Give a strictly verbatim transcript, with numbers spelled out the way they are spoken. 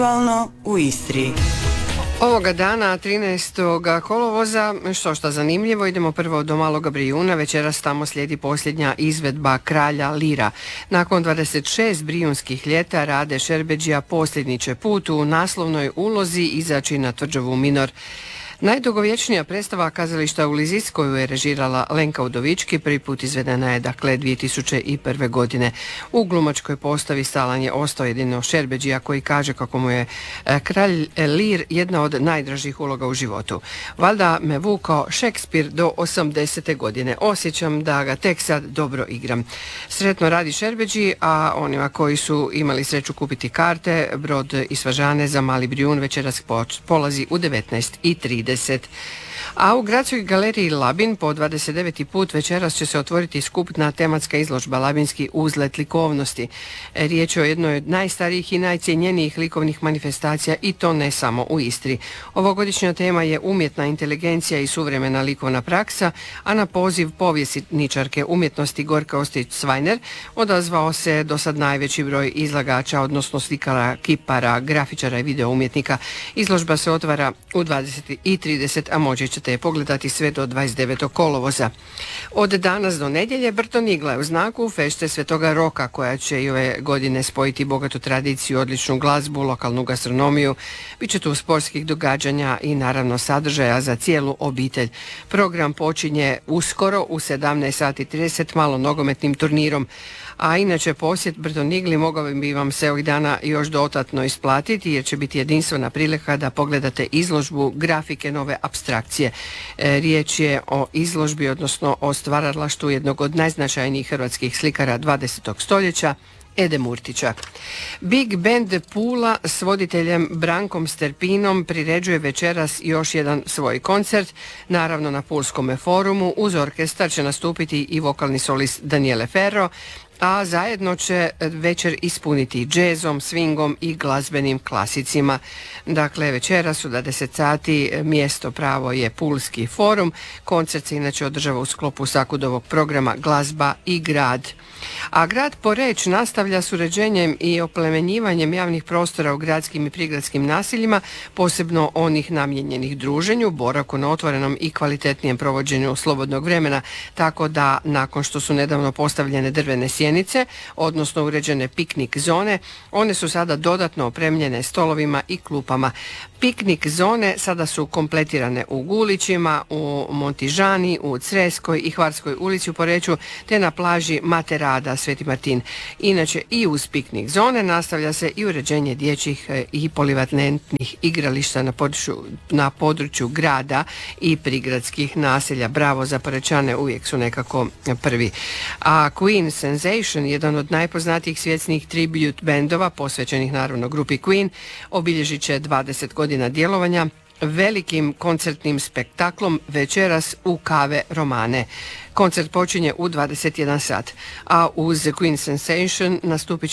u Istri. Ovoga dana, trinaestog kolovoza, što šta zanimljivo, idemo prvo do Maloga Brijuna, večeras tamo slijedi posljednja izvedba Kralja Lira. Nakon dvadeset šest brijunskih ljeta Rade Šerbedžija posljednji će put u naslovnoj ulozi izaći na tvrđavu Minor. Najdugovječnija predstava kazališta u Lizic koju je režirala Lenka Udovički prvi put izvedena je dakle dvije tisuće prve. godine. U glumačkoj postavi stalan je ostao jedino Šerbedžija koji kaže kako mu je Kralj Lir jedna od najdražih uloga u životu. Valjda me vukao Šekspir do osamdesete. godine. Osjećam da ga tek sad dobro igram. Sretno Radi Šerbedžiji, a onima koji su imali sreću kupiti karte, brod iz Fažane za Mali Brijun večeras polazi u devetnaest i trideset. A u Gradskoj galeriji Labin po dvadeset deveti put večeras će se otvoriti skupna tematska izložba Labinski uzlet likovnosti. Riječ je o jednoj od najstarijih i najcijenjenijih likovnih manifestacija i to ne samo u Istri. Ovogodišnja tema je umjetna inteligencija i suvremena likovna praksa, a na poziv povjesničarke umjetnosti Gorka Ostić-Svajner odazvao se do sad najveći broj izlagača, odnosno slikara, kipara, grafičara i video umjetnika. Izložba se otvara u dvadeset i trideset, a moći ćete je pogledati sve do dvadeset devetog kolovoza. Od danas do nedjelje Brton Igla je u znaku fešte Svetoga Roka koja će i ove godine spojiti bogatu tradiciju, odličnu glazbu, lokalnu gastronomiju. Biće tu sportskih događanja i naravno sadržaja za cijelu obitelj. Program počinje uskoro u sedamnaest sati i trideset malo nogometnim turnirom. A inače posjet Brton Igli mogao bi vam se ovih dana još dodatno isplatiti jer će biti jedinstvena prilika da pogledate izložbu grafike nove apstrakcije. E, riječ je o izložbi, odnosno o stvaralaštvu jednog od najznačajnijih hrvatskih slikara dvadesetog stoljeća, Ede Murtića. Big Band Pula s voditeljem Brankom Sterpinom priređuje večeras još jedan svoj koncert, naravno na Pulskome forumu. Uz orkestar će nastupiti i vokalni solist Daniele Ferro, a zajedno će večer ispuniti džezom, swingom i glazbenim klasicima. Dakle, večeras u dvadeset sati mjesto pravo je Pulski forum. Koncert se inače održava u sklopu Sakudovog programa Glazba i grad. A grad Poreč nastavlja s uređenjem i oplemenjivanjem javnih prostora u gradskim i prigradskim naseljima, posebno onih namijenjenih druženju, boravku na otvorenom i kvalitetnijem provođenju slobodnog vremena, tako da nakon što su nedavno postavljene drvene sjenice, odnosno uređene piknik zone, one su sada dodatno opremljene stolovima i klupama. Piknik zone sada su kompletirane u Gulićima, u Montižani, u Creskoj i Hvarskoj ulici u Poreču, te na plaži Materada, Sveti Martin. Inače i uz piknik zone nastavlja se i uređenje dječjih i polivalentnih igrališta na području, na području grada i prigradskih naselja. Bravo za Porečane, uvijek su nekako prvi. A Queen Sensation, jedan od najpoznatijih svjetskih tribute bendova, posvećenih naravno grupi Queen, obilježit će dvadeset godina djelovanja velikim koncertnim spektaklom večeras u Kave Romane. Koncert počinje u dvadeset jedan sat, a uz Queen Sensation nastupit